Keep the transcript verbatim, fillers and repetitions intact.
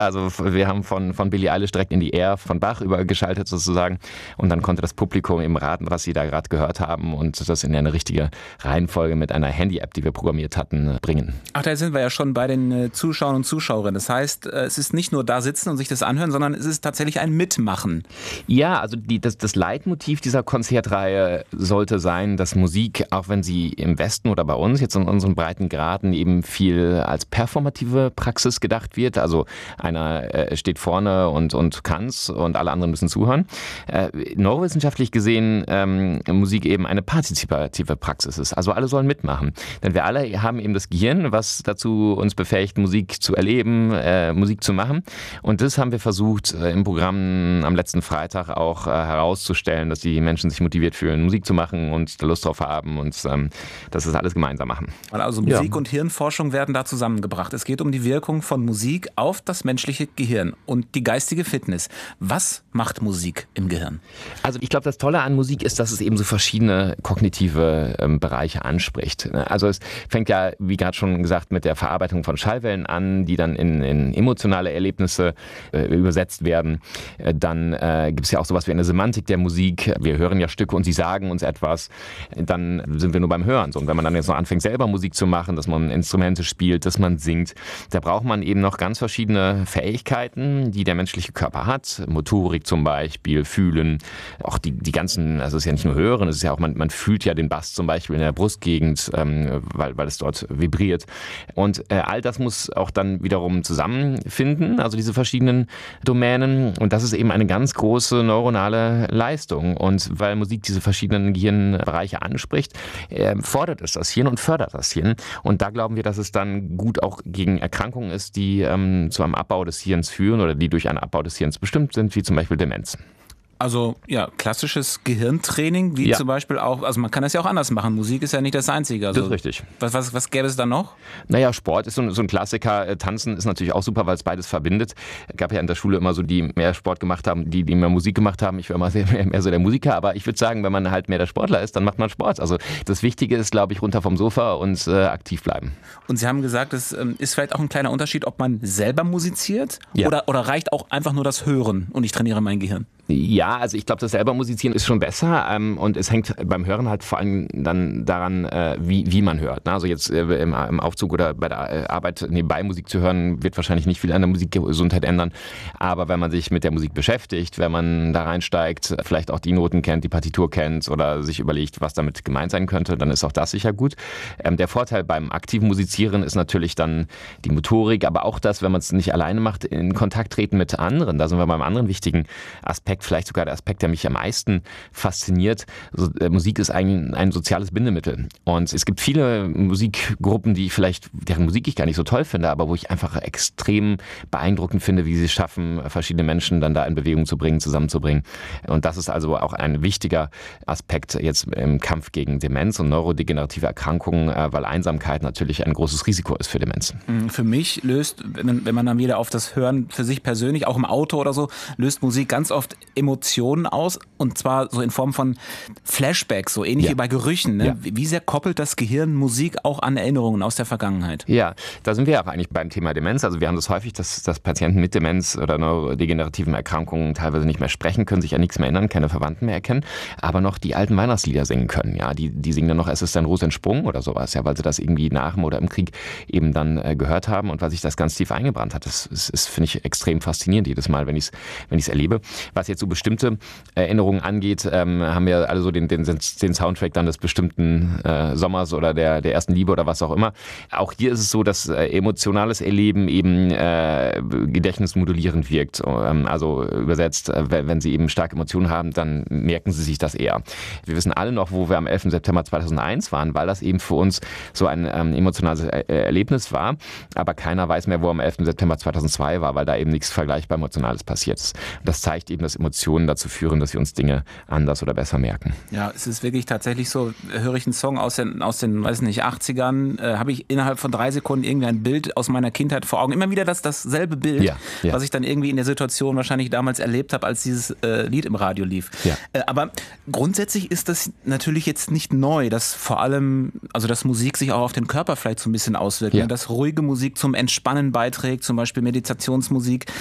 Also wir haben von, von Billie Eilish direkt in die Air von Bach übergeschaltet sozusagen und dann konnte das Publikum eben raten, was sie da gerade gehört haben und das in eine richtige Reihenfolge mit einer Handy-App, die wir programmiert hatten, bringen. Ach, da sind wir ja schon bei den Zuschauern und Zuschauerinnen. Das heißt, es ist nicht nur da sitzen und sich das anhören, sondern es ist tatsächlich ein Mitmachen. Ja, also die, das, das Leitmotiv dieser Konzertreihe sollte sein, dass Musik, auch wenn sie im Westen oder bei uns jetzt in unseren Breitengraden eben viel als performative Praxis gedacht wird, also einer äh, steht vorne und, und kann's und alle anderen müssen zuhören. Äh, neurowissenschaftlich gesehen ähm, Musik eben eine partizipative Praxis ist, also alle sollen mitmachen. Denn wir alle haben eben das Gehirn, was dazu uns befähigt, Musik zu erleben, äh, Musik zu machen. Und das haben wir versucht äh, im Programm am letzten Freitag auch äh, herauszustellen, dass die Menschen sich motiviert fühlen, Musik zu machen und Lust drauf haben und ähm, dass wir das alles gemeinsam machen. Also Musik ja. und Hirnforschung werden da zusammengebracht. Es geht um die Wirkung von Musik auf das menschliche Gehirn und die geistige Fitness. Was macht Musik im Gehirn? Also ich glaube, das Tolle an Musik ist, dass es eben so verschiedene kognitive ähm, Bereiche anspricht. Also es fängt ja, wie gerade schon gesagt, mit der Verarbeitung von Schallwellen an, die dann in, in emotionale Erlebnisse äh, übersetzt werden. Äh, dann äh, gibt es ja auch sowas wie eine Semantik der Musik. Wir hören ja Stücke und sie sagen uns etwas. Dann sind wir nur beim Hören. So, und wenn man dann jetzt noch anfängt, selber Musik zu machen, dass man Instrumente spielt, dass man singt, da braucht man eben noch ganz verschiedene Fähigkeiten, die der menschliche Körper hat. Motorik zum Beispiel, Fühlen, auch die, die ganzen, also es ist ja nicht nur Hören, es ist ja auch, man, man fühlt ja den Bass zum Beispiel in der Brustgegend, ähm, weil, weil es dort vibriert. Und äh, all das muss auch dann wiederum zusammenfinden, also diese verschiedenen Domänen. Und das ist eben eine ganz große neuronale Leistung. Und weil Musik diese verschiedenen Gehirnbereiche anspricht, äh, fordert es das Hirn und fördert das Hirn. Und da glauben wir, dass es dann gut auch gegen Erkrankungen ist, die ähm, zu einem Abbau des Hirns führen oder die durch einen Abbau des Hirns bestimmt sind, wie zum Beispiel Demenz. Also ja, klassisches Gehirntraining, wie ja. zum Beispiel auch, also man kann das ja auch anders machen. Musik ist ja nicht das Einzige. Also, das ist richtig. Was, was, was gäbe es da noch? Naja, Sport ist so ein, so ein Klassiker. Tanzen ist natürlich auch super, weil es beides verbindet. Es gab ja in der Schule immer so, die mehr Sport gemacht haben, die, die mehr Musik gemacht haben. Ich war immer sehr, mehr, mehr so der Musiker. Aber ich würde sagen, wenn man halt mehr der Sportler ist, dann macht man Sport. Also das Wichtige ist, glaube ich, runter vom Sofa und äh, aktiv bleiben. Und Sie haben gesagt, es ähm, ist vielleicht auch ein kleiner Unterschied, ob man selber musiziert ja. oder, oder reicht auch einfach nur das Hören und ich trainiere mein Gehirn? Ja, also ich glaube, das selber musizieren ist schon besser ähm, und es hängt beim Hören halt vor allem dann daran, äh, wie, wie man hört. Ne? Also jetzt äh, im, im Aufzug oder bei der Arbeit nebenbei Musik zu hören, wird wahrscheinlich nicht viel an der Musikgesundheit ändern. Aber wenn man sich mit der Musik beschäftigt, wenn man da reinsteigt, vielleicht auch die Noten kennt, die Partitur kennt oder sich überlegt, was damit gemeint sein könnte, dann ist auch das sicher gut. Ähm, der Vorteil beim aktiven Musizieren ist natürlich dann die Motorik, aber auch das, wenn man es nicht alleine macht, in Kontakt treten mit anderen. Da sind wir beim anderen wichtigen Aspekt, vielleicht sogar der Aspekt, der mich am meisten fasziniert. Also, äh, Musik ist ein, ein soziales Bindemittel. Und es gibt viele Musikgruppen, die vielleicht, deren Musik ich gar nicht so toll finde, aber wo ich einfach extrem beeindruckend finde, wie sie es schaffen, verschiedene Menschen dann da in Bewegung zu bringen, zusammenzubringen. Und das ist also auch ein wichtiger Aspekt jetzt im Kampf gegen Demenz und neurodegenerative Erkrankungen, äh, weil Einsamkeit natürlich ein großes Risiko ist für Demenz. Für mich löst, wenn, wenn man dann wieder auf das Hören für sich persönlich, auch im Auto oder so, löst Musik ganz oft Emotionen aus und zwar so in Form von Flashbacks, so ähnlich ja. wie bei Gerüchen. Ne? Ja. Wie sehr koppelt das Gehirn Musik auch an Erinnerungen aus der Vergangenheit? Ja, da sind wir auch eigentlich beim Thema Demenz. Also wir haben das häufig, dass, dass Patienten mit Demenz oder neurodegenerativen Erkrankungen teilweise nicht mehr sprechen können, sich an nichts mehr erinnern, keine Verwandten mehr erkennen, aber noch die alten Weihnachtslieder singen können. Ja, die, die singen dann noch, es ist ein Ros entsprungen oder sowas, ja, weil sie das irgendwie nach dem oder im Krieg eben dann äh, gehört haben und weil sich das ganz tief eingebrannt hat. Das ist, ist finde ich, extrem faszinierend jedes Mal, wenn ich es wenn ich es erlebe. Was jetzt so bestimmte Erinnerungen angeht, ähm, haben wir alle so den, den, den Soundtrack dann des bestimmten äh, Sommers oder der, der ersten Liebe oder was auch immer. Auch hier ist es so, dass äh, emotionales Erleben eben äh, gedächtnismodulierend wirkt. Ähm, also übersetzt, äh, wenn Sie eben starke Emotionen haben, dann merken Sie sich das eher. Wir wissen alle noch, wo wir am elften September zweitausendeins waren, weil das eben für uns so ein ähm, emotionales er- Erlebnis war. Aber keiner weiß mehr, wo am elften September zweitausendzwei war, weil da eben nichts vergleichbar Emotionales passiert ist. Das zeigt eben, dass Emotionen Emotionen dazu führen, dass wir uns Dinge anders oder besser merken. Ja, es ist wirklich tatsächlich so, höre ich einen Song aus den, aus den weiß nicht, achtzigern, äh, habe ich innerhalb von drei Sekunden irgendwie ein Bild aus meiner Kindheit vor Augen. Immer wieder das, dasselbe Bild, ja, ja. was ich dann irgendwie in der Situation wahrscheinlich damals erlebt habe, als dieses äh, Lied im Radio lief. Ja. Äh, aber grundsätzlich ist das natürlich jetzt nicht neu, dass vor allem, also dass Musik sich auch auf den Körper vielleicht so ein bisschen auswirkt, ja. ne? Dass ruhige Musik zum Entspannen beiträgt, zum Beispiel Meditationsmusik.